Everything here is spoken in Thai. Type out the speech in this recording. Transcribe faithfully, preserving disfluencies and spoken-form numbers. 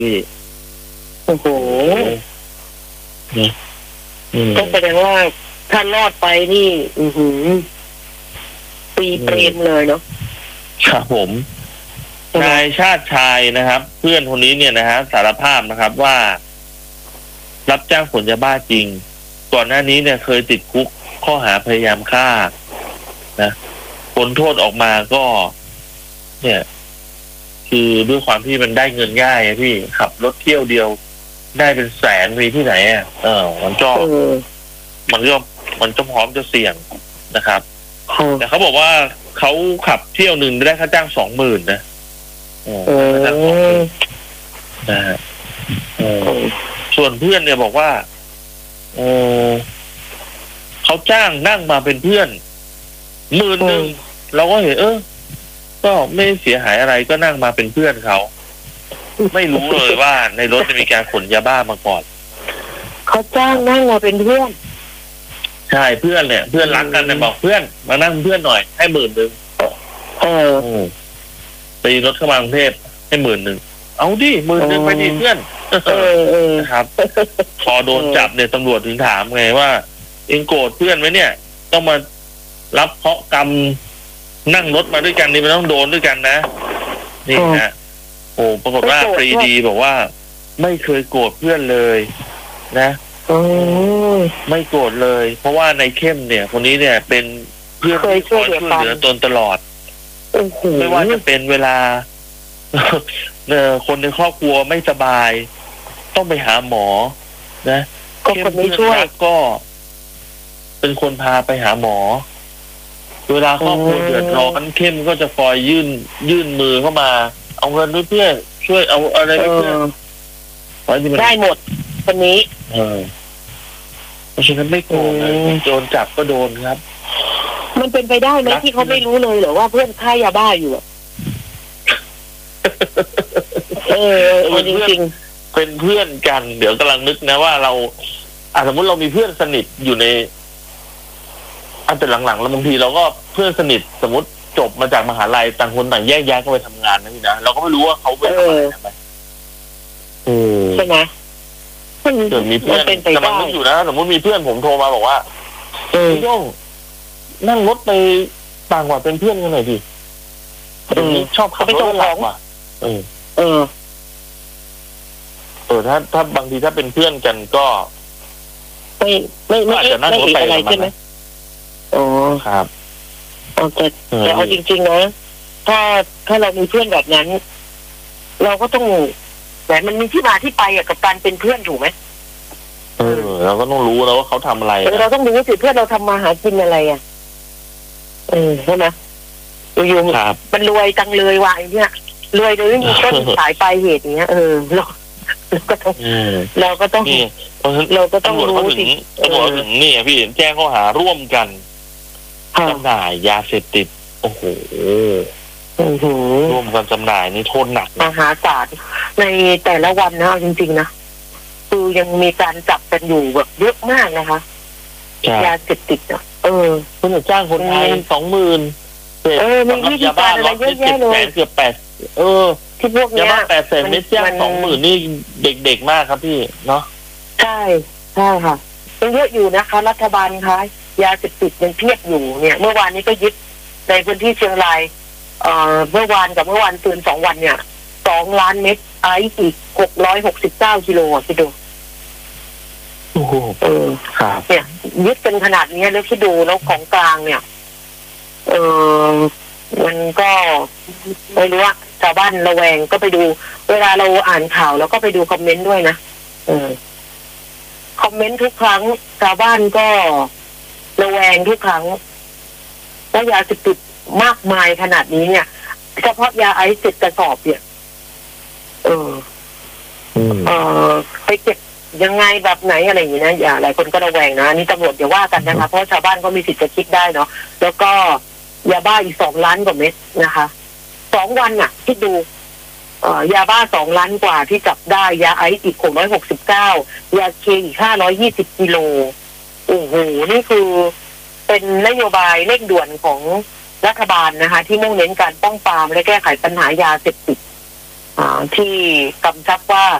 พี่โอ้โหก็แสดงว่าถ้ารอดไปนี่ อือหือปีเปรมเลยเนาะครับผมนายชาติชายนะครับ เพื่อนคนนี้เนี่ยนะฮะสารภาพนะครับว่า รับจ้างขนยาบ้าจริง ก่อนหน้านี้เนี่ยเคยติดคุกข้อหาพยายามฆ่านะผลโทษออกมาก็ เนี่ย คือด้วยความที่มันได้เงินง่ายพี่ขับรถเที่ยวเดียวได้เป็นแสนมีที่ไหนอ่ะเออมันก็มันก็มันก็พร้อมจะเสี่ยงนะครับแต่เขาบอกว่าเขาขับเที่ยวหนึ่งได้ค่าจ้างสองหมื่นนะโอ้นะฮะส่วนเพื่อนเนี่ยบอกว่าโอ้เขาจ้างนั่งมาเป็นเพื่อนหมื่นหนึ่งเราก็เห็นเออก็ไม่เสียหายอะไรก็นั่งมาเป็นเพื่อนเขาไม่รู้เลยว่าในรถจะมีการขนยาบ้ามาก่อนเขาจ้างนั่งมาเป็นเพื่อนใช่เพื่อนเนี่ยเพื่อนรักกันเนี่ยบอกเพื่อนมานั่งเพื่อนหน่อยให้หมื่นหนึ่งเออตีรถเข้ามากรุงเทพให้หมื่นหนึ่งเอาดิหมื่นหนึ่งไปดิเพื่อนเออเออครับพอโดนจับเนี่ยตำรวจถึงถามไงว่าเองโกรธเพื่อนไหมเนี่ยต้องมารับเคราะห์กรรมนั่งรถมาด้วยกันนี่มันต้องโดนด้วยกันนะนี่ฮะโอ้ปรากฏว่าปรีดีบอกว่าไม่เคยโกรธเพื่อนเลยนะไม่โกรธเลย เพราะว่าในเข้มเนี่ยคนนี้เนี่ยเป็นเพื่อนที่คอยช่วยเหลือตนตลอดไม่ว่าจะเป็นเวลาคนในครอบครัวไม่สบายต้องไปหาหมอนะเข้มไม่ช่วยก็เป็นคนพาไปหาหมอเวลาครอบครัวเดือดร้อนเข้มก็จะคอยยื่นยื่นมือเข้ามาเอาเงินด้วยเพื่อนช่วยเอาอะไรด้วยเพื่อนได้หมดคนนี้เออเพราะฉะนั้นไม่โกงนะโดนจับก็โดนครับมันเป็นไปได้ไหมที่เขาไม่รู้เลยเหรอว่าเพื่อนฆ่ายาบ้าอยู่เออจริงๆเป็นเพื่อนกันเดี๋ยวกำลังนึกนะว่าเราอ่ะสมมติเรามีเพื่อนสนิทอยู่ในอันแต่หลังๆแล้วบางทีเราก็เพื่อนสนิทสมมติจบมาจากมหาลัยต่างคนต่างแยกย้ายกันไปทำงานนะพี่นะเราก็ไม่รู้ว่าเขาไปทำอะไรทำไมใช่ไหมเกิดมีเพื่อนกำลังนึกอยู่นะสมมติมีเพื่อนผมโทรมาบอกว่าพี่ย่งนั่งรถไปต่างจังหวัดเป็นเพื่อนกันหน่อยดิชอบขับรถหลักว่ะเออเออเออถ้าถ้าบางทีถ้าเป็นเพื่อนกันก็ไม่ไม่ไม่อาจจะนั่งรถไปอะไรใช่ไหมอ๋อครับแต่แต่เอาจริงๆนะถ้าถ้าเรามีเพื่อนแบบนั้นเราก็ต้องแต่มันมีที่มาที่ไปกับการเป็นเพื่อนถูกไหมเออเราก็ต้องรู้แล้วว่าเขาทำอะไรเราต้องรู้สิเพื่อนเราทำมาหากินอะไรอ่ะเออใช่ไหมอยู่ๆมันรวยจังเลยว่ะไอ้เนี่ยรวยโดยไม่มีต้นสายปลายเหตุอย่างเงี้ยเออเราเราก็ต้องเราก็ต้องเราก็ต้องรู้สิตำรวจถึงนี่พี่แจ้งข้อหาร่วมกันจำหน่ายยาเสพติดโอ้โหร่วมกันจำหน่ายนี่โทษหนักมหาศาลในแต่ละวันนะจริงๆนะคือยังมีการจับกันอยู่แบบเยอะมากนะคะยาเสพติดอ่ะเออคุณจะจ้างคนไทยสองหมื่นเออมีวิธีการอะไรเยอะแยะเลยเกือบแปดเออที่พวกเนี้ยยาบ้าแปดแสนเม็ดจ้างสองหมื่นนี่เด็กๆมากครับพี่เนาะใช่ใช่ค่ะยังเยอะอยู่นะคะรัฐบาลคะยาเสพติดยังเพียบอยู่เนี่ยเมื่อวานนี้ก็ยึดในพื้นที่เชียงรายเอ่อเมื่อวานกับเมื่อวานตื่นสองวันเนี่ยสองล้านเม็ดไอซ์อีกหกร้อยหกสิบเก้ากิโลอ่ะคิดดูโอ้โหเออครับเนี่ยยึดเป็นขนาดนี้แล้วคิดดูแล้วของกลางเนี่ยเออมันก็ไม่รู้ว่าชาวบ้านระแวงก็ไปดูเวลาเราอ่านข่าวแล้วก็ไปดูคอมเมนต์ด้วยนะเออคอมเมนต์ทุกครั้งชาวบ้านก็ระแวงทุกครั้งว่ายาเสพติดมากมายขนาดนี้เนี่ยเฉพาะยาไอซ์สิบกระสอบเนี่ยเออเออไปเก็บยังไงแบบไหนอะไรอย่างนี้นะอย่าหลายคนก็ระแวงนะนี่ตำรวจอย่าว่ากันนะคะเพราะชาวบ้านก็มีสิทธิ์จะคิดได้เนาะแล้วก็ยาบ้าอีกสองล้านกว่าเม็ดนะคะสองวันน่ะคิดดูเอ่อยาบ้าสองล้านกว่าที่จับได้ยาไอซ์อีกหกร้อยหกสิบเก้ายาเคอีกห้าร้อยยี่สิบกิโลโอ้โหนี่คือเป็นนโยบายเร่งด่วนของรัฐบาลนะคะที่มุ่งเน้นการป้องปรามและแก้ไขปัญหายาเสพติดอ่าที่กำชับว่า